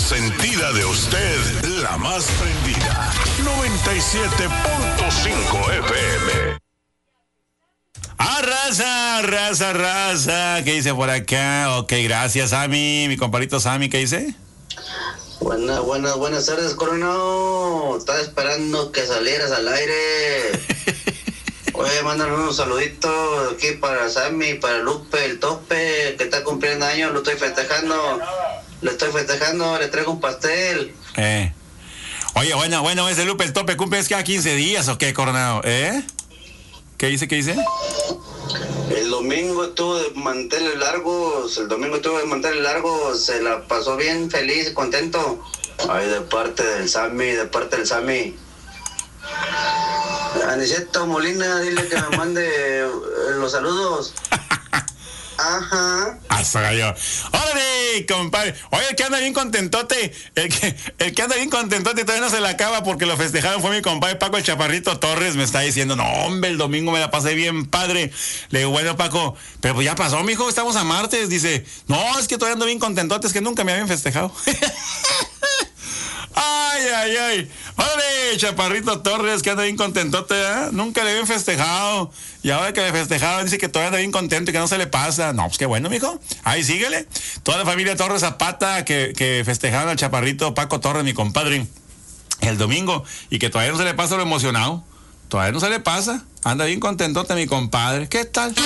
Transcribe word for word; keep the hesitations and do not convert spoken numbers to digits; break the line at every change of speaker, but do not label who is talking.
consentida de usted, la más prendida. noventa y siete punto cinco F M.
Ah, raza, raza, raza. ¿Qué dice por acá? Ok, gracias, Sammy. Mi compadrito Sammy, ¿qué dice?
Buenas, buenas, buenas tardes, Coronado. Estaba esperando que salieras al aire. Oye, mándale unos saluditos aquí para Sammy, para Lupe, el tope, que está cumpliendo años, lo estoy festejando. Lo estoy festejando, le traigo un pastel.
Eh. Oye, bueno, bueno, ese Lupe, el tope, ¿cumples cada quince días o qué, Coronado? ¿Eh? ¿Qué dice, qué dice?
El domingo estuvo de manteles largos, el domingo estuvo de manteles largos, se la pasó bien, feliz, contento. Ay, de parte del Sammy, de parte del Sammy. Aniceto Molina, dile que me mande eh, los saludos. Ajá.
Hasta gallo. ¡Órale, compadre! Oye, el que anda bien contentote, el que, el que anda bien contentote todavía no se la acaba porque lo festejaron fue mi compadre Paco el Chaparrito Torres. Me está diciendo, no, hombre, el domingo me la pasé bien padre. Le digo, bueno, Paco, pero pues ya pasó, mijo, estamos a martes. Dice, no, es que todavía ando bien contentote, es que nunca me habían festejado. Ay, ay, ay. ¡Órale, Chaparrito Torres, que anda bien contentote, ¿eh? Nunca le habían festejado. Y ahora que le festejaron, dice que todavía anda bien contento y que no se le pasa. No, pues qué bueno, mijo. Ahí síguele. Toda la familia Torres Zapata que, que festejaron al Chaparrito Paco Torres, mi compadre, el domingo. Y que todavía no se le pasa lo emocionado. Todavía no se le pasa. Anda bien contentote, mi compadre. ¿Qué tal?